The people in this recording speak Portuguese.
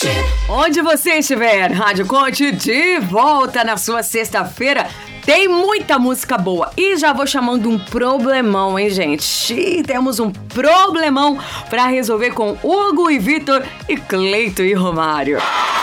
Onde você estiver, Rádio Conte de volta na sua sexta-feira. Tem muita música boa e já vou chamando um problemão, hein, gente? Temos um problemão pra resolver com Hugo e Vitor e Cleito e Romário.